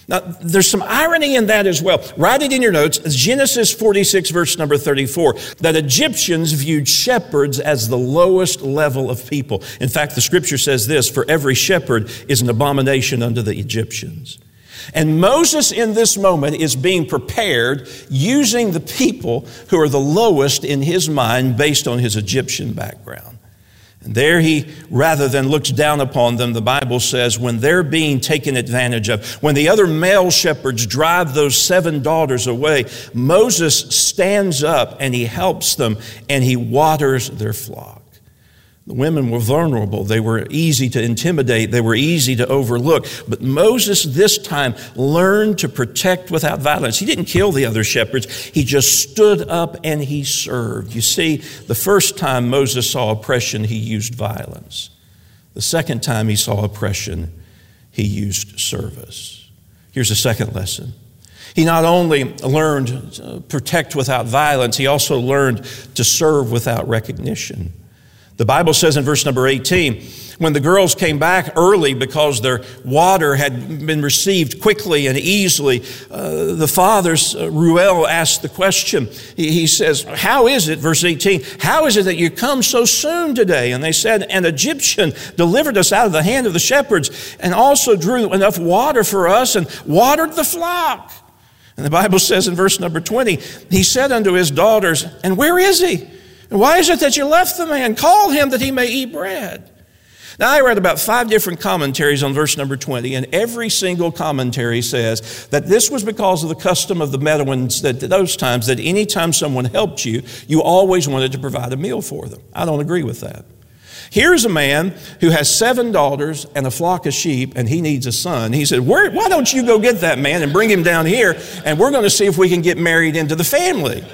Now, there's some irony in that as well. Write it in your notes. Genesis 46, verse number 34, that Egyptians viewed shepherds as the lowest level of people. In fact, the scripture says this, for every shepherd is an abomination unto the Egyptians. And Moses in this moment is being prepared using the people who are the lowest in his mind based on his Egyptian background. And there he, rather than looks down upon them, the Bible says, when they're being taken advantage of, when the other male shepherds drive those 7 daughters away, Moses stands up and he helps them and he waters their flock. The women were vulnerable. They were easy to intimidate. They were easy to overlook. But Moses this time learned to protect without violence. He didn't kill the other shepherds. He just stood up and he served. You see, the first time Moses saw oppression, he used violence. The second time he saw oppression, he used service. Here's a second lesson. He not only learned to protect without violence, he also learned to serve without recognition. The Bible says in verse number 18, when the girls came back early because their water had been received quickly and easily, the fathers, Reuel, asked the question. He says, how is it, verse 18, how is it that you come so soon today? And they said, an Egyptian delivered us out of the hand of the shepherds and also drew enough water for us and watered the flock. And the Bible says in verse number 20, he said unto his daughters, and where is he? And why is it that you left the man? Call him that he may eat bread. Now, I read about 5 different commentaries on verse number 20, and every single commentary says that this was because of the custom of the Bedouins that at those times, that anytime someone helped you, you always wanted to provide a meal for them. I don't agree with that. Here's a man who has 7 daughters and a flock of sheep, and he needs a son. He said, why don't you go get that man and bring him down here, and we're going to see if we can get married into the family.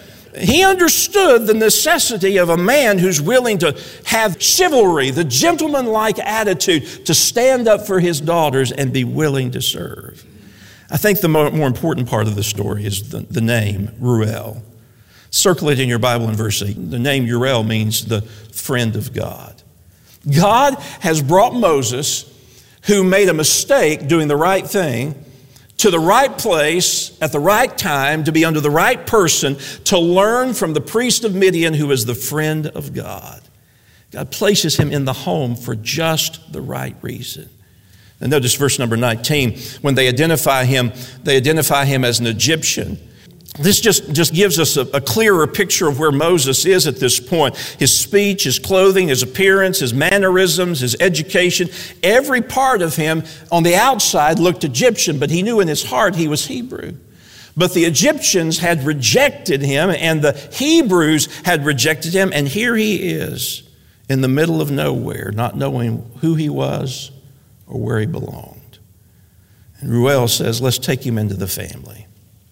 He understood the necessity of a man who's willing to have chivalry, the gentleman-like attitude to stand up for his daughters and be willing to serve. I think the more important part of the story is the name, Reuel. Circle it in your Bible in verse 8. The name Reuel means the friend of God. God has brought Moses, who made a mistake doing the right thing, to the right place at the right time to be under the right person to learn from the priest of Midian who is the friend of God. God places him in the home for just the right reason. And notice verse number 19. When they identify him as an Egyptian. This just gives us a clearer picture of where Moses is at this point. His speech, his clothing, his appearance, his mannerisms, his education, every part of him on the outside looked Egyptian, but he knew in his heart he was Hebrew. But the Egyptians had rejected him and the Hebrews had rejected him, and here he is in the middle of nowhere, not knowing who he was or where he belonged. And Reuel says, let's take him into the family.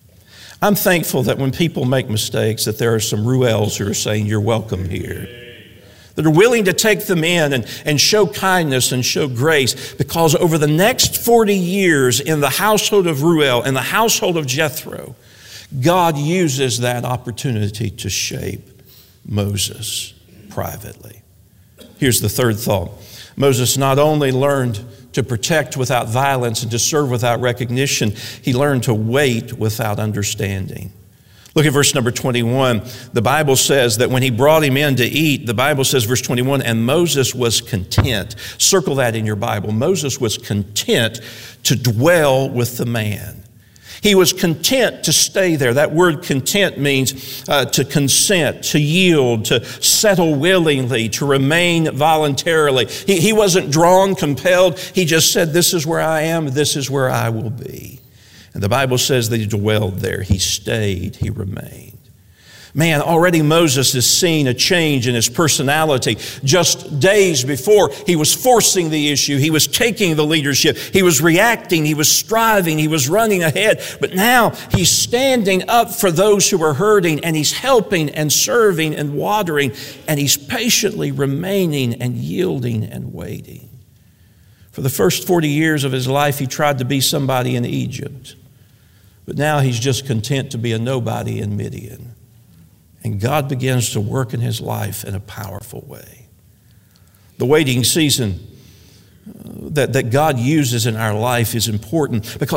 I'm thankful that when people make mistakes that there are some Reuels who are saying, you're welcome here. That are willing to take them in and show kindness and show grace, because over the next 40 years in the household of Reuel, in the household of Jethro, God uses that opportunity to shape Moses privately. Here's the third thought. Moses not only learned to protect without violence and to serve without recognition, he learned to wait without understanding. Look at verse number 21. The Bible says that when he brought him in to eat, the Bible says, verse 21, and Moses was content. Circle that in your Bible. Moses was content to dwell with the man. He was content to stay there. That word content means to consent, to yield, to settle willingly, to remain voluntarily. He wasn't drawn, compelled. He just said, this is where I am, this is where I will be. And the Bible says that he dwelled there. He stayed, he remained. Man, already Moses has seen a change in his personality. Just days before, he was forcing the issue. He was taking the leadership. He was reacting. He was striving. He was running ahead. But now he's standing up for those who are hurting, and he's helping and serving and watering, and he's patiently remaining and yielding and waiting. For the first 40 years of his life, he tried to be somebody in Egypt. But now he's just content to be a nobody in Midian. And God begins to work in his life in a powerful way. The waiting season that God uses in our life is important because